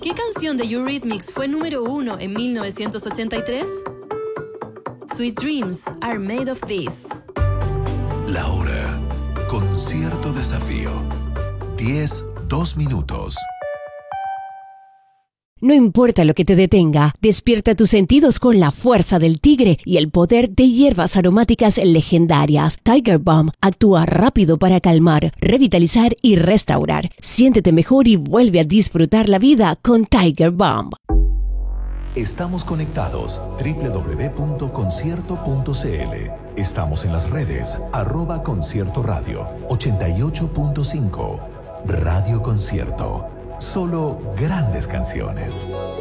¿Qué canción de Eurythmics fue número 1 en 1983? Sweet Dreams Are Made of This. La hora. Concierto Desafío. 2 minutos. No importa lo que te detenga, despierta tus sentidos con la fuerza del tigre y el poder de hierbas aromáticas legendarias. Tiger Balm actúa rápido para calmar, revitalizar y restaurar. Siéntete mejor y vuelve a disfrutar la vida con Tiger Balm. Estamos conectados. www.concierto.cl. Estamos en las redes @Concierto Radio 88.5. Radio Concierto. Solo grandes canciones.